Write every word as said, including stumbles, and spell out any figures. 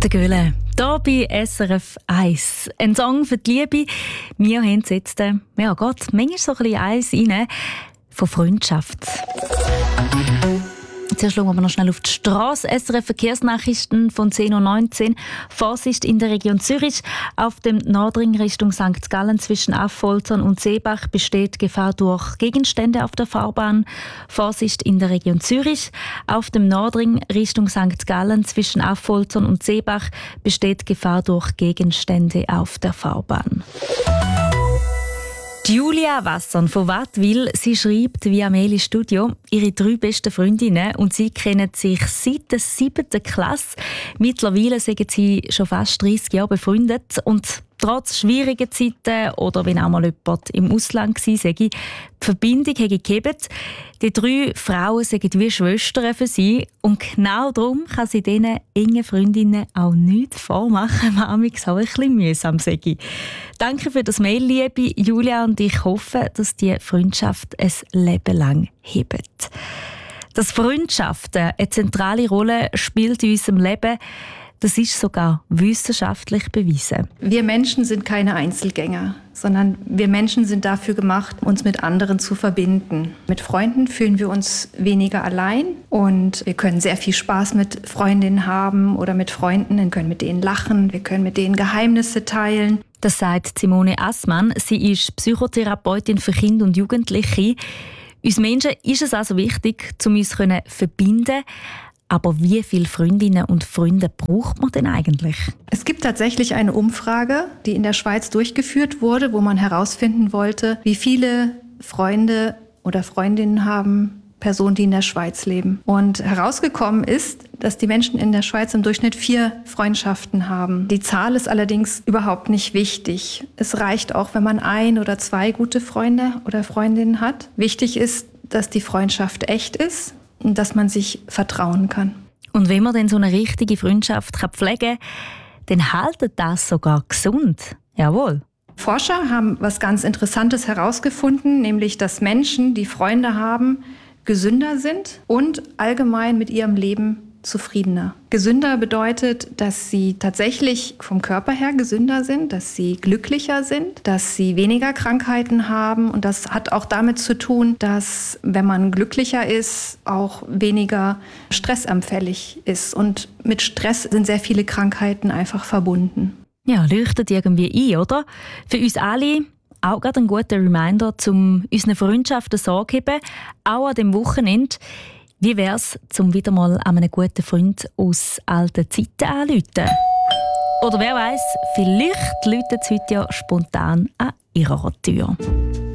Der Göhle, hier bei S R F eins. Ein Song für die Liebe. Wir haben jetzt, äh, ja Gott, manchmal so ein bisschen eins rein von Freundschaft. Zuerst schauen wir noch schnell auf die Straße. S R F Verkehrsnachrichten von zehn Uhr neunzehn. Vorsicht in der Region Zürich. Auf dem Nordring Richtung Sankt Gallen zwischen Affoltern und Seebach besteht Gefahr durch Gegenstände auf der Fahrbahn. Vorsicht in der Region Zürich. Auf dem Nordring Richtung Sankt Gallen zwischen Affoltern und Seebach besteht Gefahr durch Gegenstände auf der Fahrbahn. Julia Wasson von Wattwil, sie schreibt via Mail ins Studio, ihre drei besten Freundinnen und sie kennen sich seit der siebten Klasse. Mittlerweile sind sie schon fast dreissig Jahre befreundet und trotz schwieriger Zeiten oder wenn auch mal jemand im Ausland war, sage ich, die Verbindung habe gegeben. Die drei Frauen sind wie Schwestern für sie und genau darum kann sie diesen engen Freundinnen auch nichts vormachen, manchmal auch ein bisschen mühsam, sage ich. Danke für das Mail, liebe Julia, und ich hoffe, dass die Freundschaft ein Leben lang hebt. Dass Freundschaften eine zentrale Rolle spielt in unserem Leben, das ist sogar wissenschaftlich bewiesen. Wir Menschen sind keine Einzelgänger, sondern wir Menschen sind dafür gemacht, uns mit anderen zu verbinden. Mit Freunden fühlen wir uns weniger allein und wir können sehr viel Spaß mit Freundinnen haben oder mit Freunden. Wir können mit denen lachen, wir können mit denen Geheimnisse teilen. Das sagt Simone Assmann. Sie ist Psychotherapeutin für Kinder und Jugendliche. Uns Menschen ist es also wichtig, um uns zu verbinden. Aber wie viele Freundinnen und Freunde braucht man denn eigentlich? Es gibt tatsächlich eine Umfrage, die in der Schweiz durchgeführt wurde, wo man herausfinden wollte, wie viele Freunde oder Freundinnen haben Personen, die in der Schweiz leben. Und herausgekommen ist, dass die Menschen in der Schweiz im Durchschnitt vier Freundschaften haben. Die Zahl ist allerdings überhaupt nicht wichtig. Es reicht auch, wenn man ein oder zwei gute Freunde oder Freundinnen hat. Wichtig ist, dass die Freundschaft echt ist und dass man sich vertrauen kann. Und wenn man dann so eine richtige Freundschaft pflegen kann, dann haltet das sogar gesund. Jawohl. Forscher haben was ganz Interessantes herausgefunden, nämlich dass Menschen, die Freunde haben, gesünder sind und allgemein mit ihrem Leben zufriedener. Gesünder bedeutet, dass sie tatsächlich vom Körper her gesünder sind, dass sie glücklicher sind, dass sie weniger Krankheiten haben. Und das hat auch damit zu tun, dass, wenn man glücklicher ist, auch weniger stressanfällig ist. Und mit Stress sind sehr viele Krankheiten einfach verbunden. Ja, leuchtet irgendwie ein, oder? Für uns alle auch gerade ein guter Reminder, um unseren Freundschaften Sorge zu geben, auch an dem Wochenende. Wie wäre es, um wieder mal an einen guten Freund aus alten Zeiten anzurufen? Oder wer weiß, vielleicht läutet es heute ja spontan an ihrer Tür.